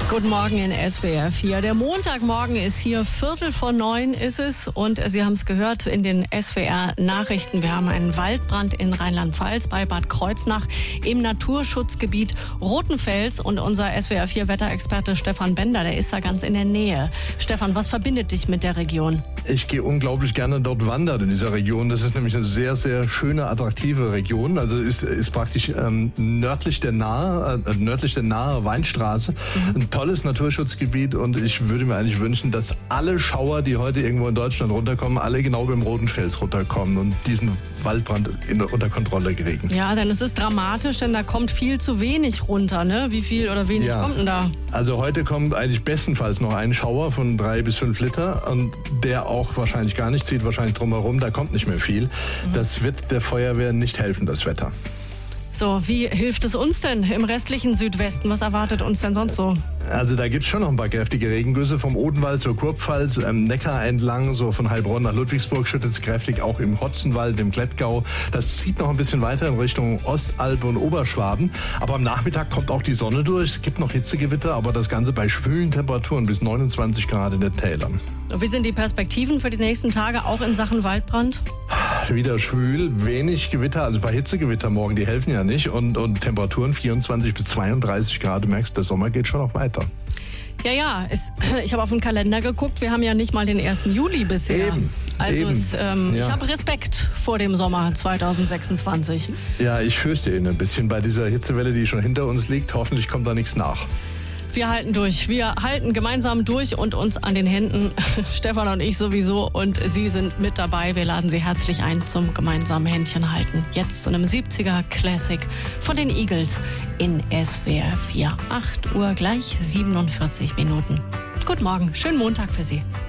Guten Morgen in SWR 4. Der Montagmorgen ist hier, 8:45 ist es. Und Sie haben es gehört in den SWR-Nachrichten. Wir haben einen Waldbrand in Rheinland-Pfalz bei Bad Kreuznach im Naturschutzgebiet Rothenfels. Und unser SWR 4-Wetterexperte Stefan Bender, der ist da ganz in der Nähe. Stefan, was verbindet dich mit der Region? Ich gehe unglaublich gerne dort wandern in dieser Region. Das ist nämlich eine sehr, sehr schöne, attraktive Region. Also ist praktisch nördlich der nahe Weinstraße. Ein tolles Naturschutzgebiet, und ich würde mir eigentlich wünschen, dass alle Schauer, die heute irgendwo in Deutschland runterkommen, alle genau beim Rothenfels runterkommen und diesen Waldbrand unter Kontrolle kriegen. Ja, denn es ist dramatisch, denn da kommt viel zu wenig runter, ne? Wie viel oder wenig kommt denn da? Also heute kommt eigentlich bestenfalls noch ein Schauer von 3 bis 5 Liter, und der auch wahrscheinlich gar nicht zieht, wahrscheinlich drumherum, da kommt nicht mehr viel. Das wird der Feuerwehr nicht helfen, das Wetter. So, wie hilft es uns denn im restlichen Südwesten? Was erwartet uns denn sonst so? Also da gibt's schon noch ein paar kräftige Regengüsse, vom Odenwald zur Kurpfalz, Neckar entlang, so von Heilbronn nach Ludwigsburg schüttet es kräftig, auch im Hotzenwald, im Klettgau. Das zieht noch ein bisschen weiter in Richtung Ostalb und Oberschwaben. Aber am Nachmittag kommt auch die Sonne durch. Es gibt noch Hitzegewitter, aber das Ganze bei schwülen Temperaturen bis 29 Grad in den Tälern. Und wie sind die Perspektiven für die nächsten Tage, auch in Sachen Waldbrand? Wieder schwül, wenig Gewitter, also bei Hitzegewitter morgen, die helfen ja nicht. Und Temperaturen 24 bis 32 Grad. Du merkst, der Sommer geht schon noch weiter. Ja, ich habe auf den Kalender geguckt, wir haben ja nicht mal den 1. Juli bisher. Ich habe Respekt vor dem Sommer 2026. Ja, ich fürchte ihn ein bisschen bei dieser Hitzewelle, die schon hinter uns liegt. Hoffentlich kommt da nichts nach. Wir halten durch. Wir halten gemeinsam durch und uns an den Händen. Stefan und ich sowieso. Und Sie sind mit dabei. Wir laden Sie herzlich ein zum gemeinsamen Händchen halten. Jetzt zu einem 70er Classic von den Eagles in SWR 4. 8 Uhr gleich 47 Minuten. Guten Morgen. Schönen Montag für Sie.